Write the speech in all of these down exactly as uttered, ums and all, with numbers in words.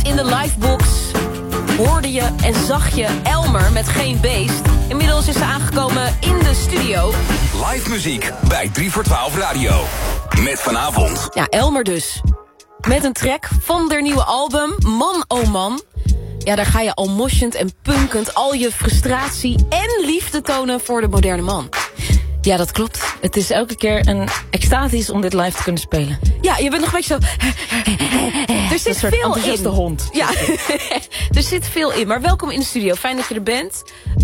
in de livebox hoorde je en zag je Elmer met Geen Beest. Inmiddels is ze aangekomen in de studio. Live muziek bij drie voor twaalf Radio. Met vanavond... Ja, Elmer dus. Met een track van haar nieuwe album, Man oh Man. Ja, daar ga je al moshend en punkend al je frustratie en liefde tonen voor de moderne man. Ja, dat klopt. Het is elke keer een extatisch om dit live te kunnen spelen. Ja, je bent nog een beetje zo... Er zit veel enthousiaste in. hond. Ja, er zit veel in. Maar welkom in de studio. Fijn dat je er bent.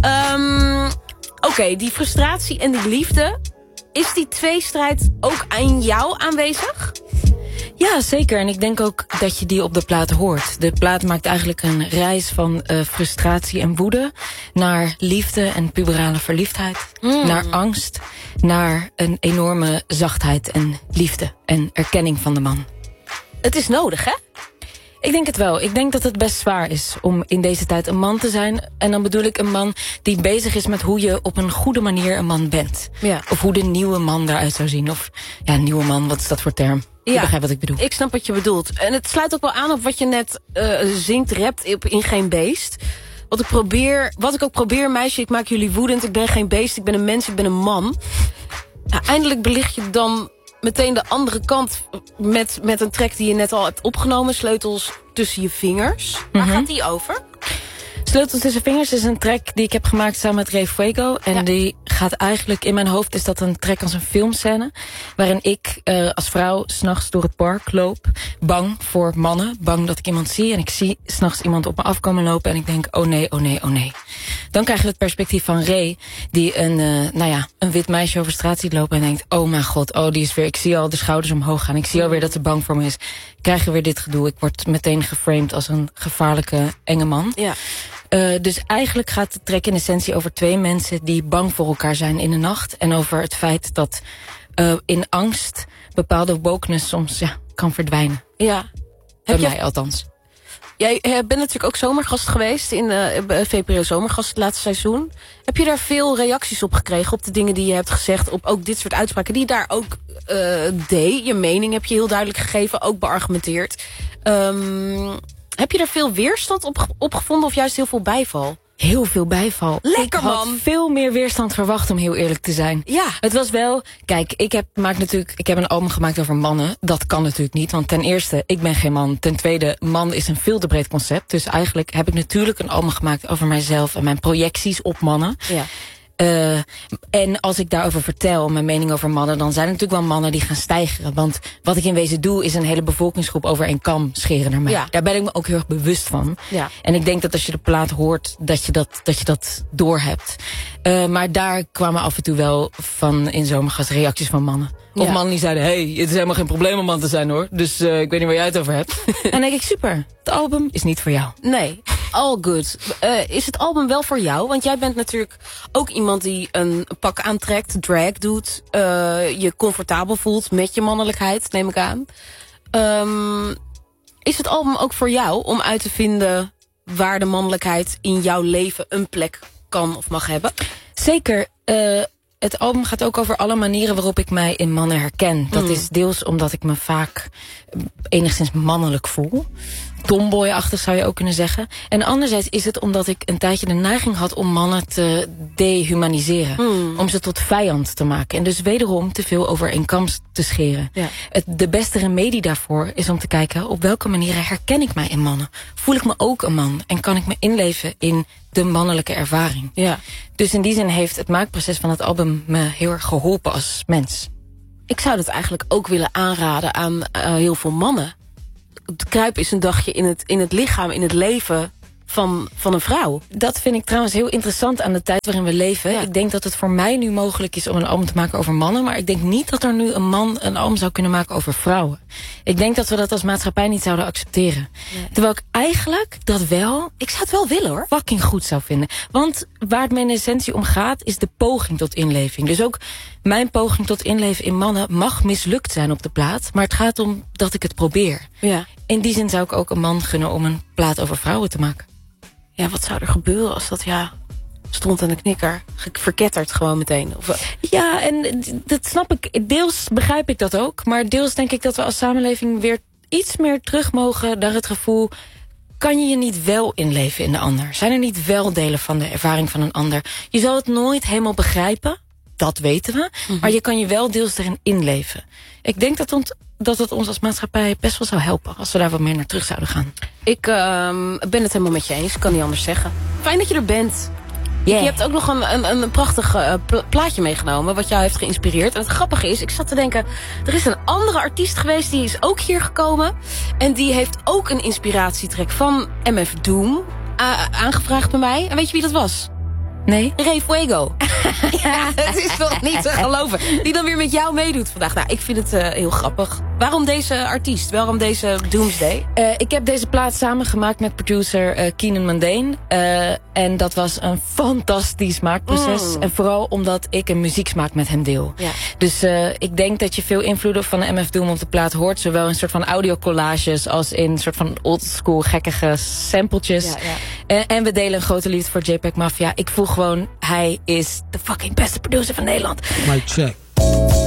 Um, Oké, okay, die frustratie en die liefde... Is die tweestrijd ook aan jou aanwezig? Ja, zeker. En ik denk ook dat je die op de plaat hoort. De plaat maakt eigenlijk een reis van uh, frustratie en woede... naar liefde en puberale verliefdheid. Mm. Naar angst. Naar een enorme zachtheid en liefde. En erkenning van de man. Het is nodig, hè? Ik denk het wel. Ik denk dat het best zwaar is om in deze tijd een man te zijn. En dan bedoel ik een man die bezig is met hoe je op een goede manier een man bent. Ja. Of hoe de nieuwe man eruit zou zien. Of ja, nieuwe man, wat is dat voor term? Ja, je begrijpt wat ik bedoel. Ik snap wat je bedoelt. En het sluit ook wel aan op wat je net uh, zingt, rapt op In Geen Beest. Wat ik probeer, wat ik ook probeer, meisje, ik maak jullie woedend. Ik ben geen beest, ik ben een mens, ik ben een man. Ja, eindelijk belicht je dan meteen de andere kant met, met een track die je net al hebt opgenomen. Sleutels tussen je vingers. Waar Mm-hmm. gaat die over? Sleutels tussen vingers is een track die ik heb gemaakt samen met Ray Fuego. En ja. die gaat eigenlijk, in mijn hoofd is dat een track als een filmscène. Waarin ik uh, als vrouw 's nachts door het park loop. Bang voor mannen. Bang dat ik iemand zie. En ik zie 's nachts iemand op me afkomen lopen. En ik denk, oh nee, oh nee, oh nee. Dan krijg je het perspectief van Ray. Die een, uh, nou ja, een wit meisje over straat ziet lopen. En denkt, oh mijn god, oh die is weer. Ik zie al de schouders omhoog gaan. Ik zie alweer dat ze bang voor me is. Ik krijg weer dit gedoe. Ik word meteen geframed als een gevaarlijke, enge man. Ja. Uh, dus eigenlijk gaat de track in essentie over twee mensen die bang voor elkaar zijn in de nacht. En over het feit dat uh, in angst bepaalde wokeness soms ja, kan verdwijnen. Ja. Bij Heb mij je... althans. Jij bent natuurlijk ook zomergast geweest in uh, V P R O Zomergast het laatste seizoen. Heb je daar veel reacties op gekregen op de dingen die je hebt gezegd? Op ook dit soort uitspraken die je daar ook uh, deed? Je mening heb je heel duidelijk gegeven, ook beargumenteerd. Um, heb je daar veel weerstand op, op gevonden of juist heel veel bijval? Heel veel bijval. Lekker, man. Ik had veel meer weerstand verwacht, om heel eerlijk te zijn. Ja. Het was wel... Kijk, ik heb, maak natuurlijk, ik heb een album gemaakt over mannen. Dat kan natuurlijk niet, want ten eerste, ik ben geen man. Ten tweede, man is een veel te breed concept. Dus eigenlijk heb ik natuurlijk een album gemaakt over mijzelf en mijn projecties op mannen. Ja. Uh, en als ik daarover vertel, mijn mening over mannen, dan zijn er natuurlijk wel mannen die gaan stijgeren. Want wat ik in wezen doe, is een hele bevolkingsgroep over één kam scheren naar mij. Ja. Daar ben ik me ook heel erg bewust van. Ja. En ik denk dat als je de plaat hoort, dat je dat, dat, je dat doorhebt. Uh, maar daar kwamen af en toe wel van in Zomergast reacties van mannen. Of Ja. mannen die zeiden, hey, het is helemaal geen probleem om man te zijn hoor. Dus uh, ik weet niet waar jij het over hebt. En dan denk ik, super, het album is niet voor jou. Nee, all good. Uh, is het album wel voor jou? Want jij bent natuurlijk ook iemand die een pak aantrekt, drag doet. Uh, je comfortabel voelt met je mannelijkheid, neem ik aan. Um, is het album ook voor jou om uit te vinden waar de mannelijkheid in jouw leven een plek kan of mag hebben? Zeker. Uh, het album gaat ook over alle manieren waarop ik mij in mannen herken. Dat mm. is deels omdat ik me vaak enigszins mannelijk voel. Tomboy-achtig zou je ook kunnen zeggen. En anderzijds is het omdat ik een tijdje de neiging had om mannen te dehumaniseren. Mm. Om ze tot vijand te maken. En dus wederom te veel over één kam te scheren. Ja. Het, de beste remedie daarvoor is om te kijken op welke manieren herken ik mij in mannen. Voel ik me ook een man? En kan ik me inleven in de mannelijke ervaring? Ja. Dus in die zin heeft het maakproces van het album me heel erg geholpen als mens. Ik zou dat eigenlijk ook willen aanraden aan uh, heel veel mannen. Kruip eens een dagje in het, in het lichaam, in het leven van, van een vrouw. Dat vind ik trouwens heel interessant aan de tijd waarin we leven. Ja. Ik denk dat het voor mij nu mogelijk is om een album te maken over mannen. Maar ik denk niet dat er nu een man een album zou kunnen maken over vrouwen. Ik denk dat we dat als maatschappij niet zouden accepteren. Nee. Terwijl ik eigenlijk dat wel... Ik zou het wel willen hoor. Fucking goed zou vinden. Want waar het me in essentie om gaat is de poging tot inleving. Dus ook mijn poging tot inleven in mannen mag mislukt zijn op de plaat. Maar het gaat om dat ik het probeer. Ja. In die zin zou ik ook een man gunnen om een plaat over vrouwen te maken. Ja, wat zou er gebeuren als dat, ja, stond aan de knikker, verketterd gewoon meteen? Of... Ja, en dat snap ik. Deels begrijp ik dat ook. Maar deels denk ik dat we als samenleving weer iets meer terug mogen naar het gevoel... kan je je niet wel inleven in de ander? Zijn er niet wel delen van de ervaring van een ander? Je zal het nooit helemaal begrijpen, dat weten we. Mm-hmm. Maar je kan je wel deels erin inleven. Ik denk dat, ont, dat het ons als maatschappij best wel zou helpen als we daar wat meer naar terug zouden gaan. Ik uh, ben het helemaal met je eens, kan niet anders zeggen. Fijn dat je er bent. Yeah. Je hebt ook nog een, een, een prachtig uh, plaatje meegenomen wat jou heeft geïnspireerd. En het grappige is, ik zat te denken, er is een andere artiest geweest, die is ook hier gekomen. En die heeft ook een inspiratietrack van M F Doom a- aangevraagd bij mij. En weet je wie dat was? Nee? Ray Fuego. Ja, het is toch niet te geloven. Die dan weer met jou meedoet vandaag. Nou, ik vind het uh, heel grappig. Waarom deze artiest? Waarom deze Doomsday? Uh, ik heb deze plaat samengemaakt met producer uh, Keenan Mundane. Uh, en dat was een fantastisch maakproces. Mm. En vooral omdat ik een muzieksmaak met hem deel. Ja. Dus uh, ik denk dat je veel invloeden van de M F Doom op de plaat hoort. Zowel in soort van audiocollages als in soort van oldschool gekkige sampletjes. Ja, ja. En, en we delen een grote liefde voor JPEG Mafia. Ik voel gewoon, hij is de fucking beste producer van Nederland. Mic check.